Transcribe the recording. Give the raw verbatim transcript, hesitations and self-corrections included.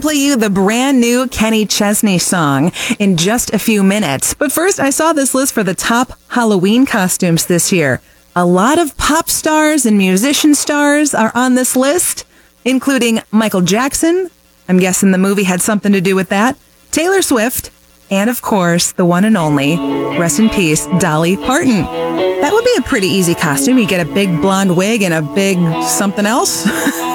play you the brand new Kenny Chesney song in just a few minutes. But first, I saw this list for the top Halloween costumes this year. A lot of pop stars and musician stars are on this list, including Michael Jackson. I'm guessing the movie had something to do with that. Taylor Swift. And, of course, the one and only, rest in peace, Dolly Parton. That would be a pretty easy costume. You get a big blonde wig and a big something else.